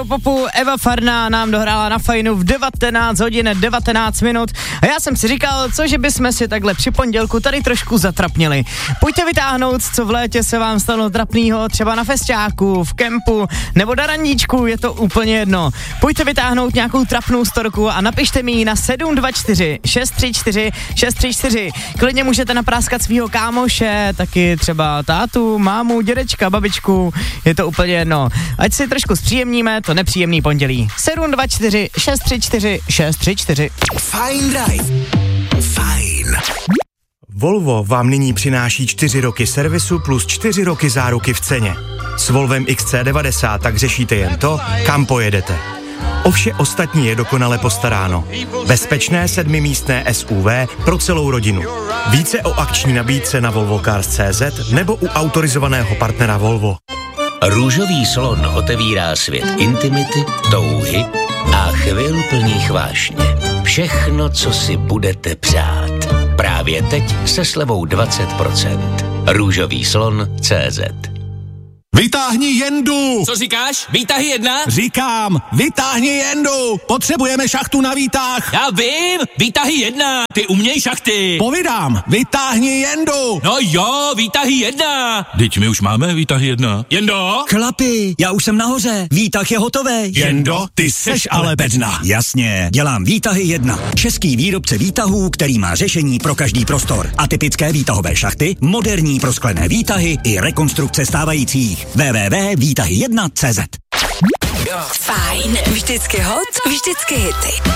Popu Eva Farná nám dohrála na Fajnu v 19 hodin 19 minut a já jsem si říkal, cože bychom si takhle při pondělku tady trošku zatrapnili. Pojďte vytáhnout, co v létě se vám stalo trapnýho, třeba na festiáku, v kempu nebo na randíčku, je to úplně jedno. Pojďte vytáhnout nějakou trapnou storku a napište mi ji na 724 634 634. Klidně můžete napráskat svýho kámoše, taky třeba tátu, mámu, dědečka, babičku, je to úplně jedno. Ať si trošku zpříjemníme to nepříjemný pondělí. 724 634 634. Fajn Drive. Fajn. Volvo vám nyní přináší 4 roky servisu plus 4 roky záruky v ceně. S Volvem XC90 tak řešíte jen to, kam pojedete. O vše ostatní je dokonale postaráno. Bezpečné 7místné SUV pro celou rodinu. Více o akční nabídce na volvocars.cz nebo u autorizovaného partnera Volvo. Růžový slon otevírá svět intimity, touhy a chvil plných vášně. Všechno, co si budete přát. Právě teď se slevou 20%. Růžový slon.cz. Vytáhni jendu! Co říkáš? Výtahy 1? Říkám, vytáhni jendu! Potřebujeme šachtu na výtah! Já vím! Výtahy 1! Ty uměj šachty! Povídám, vytáhni jendu! No jo, výtahy 1! Teď my už máme výtahy 1. Jendo? Chlapi, já už jsem nahoře, výtah je hotový. Jendo, ty seš ale bedna. Jasně, dělám výtahy 1. Český výrobce výtahů, který má řešení pro každý prostor. Atypické výtahové šachty, moderní prosklené výtahy i rekonstrukce stávajících. www.výtahy1.cz. Fajn, vždycky hot, vždycky hity.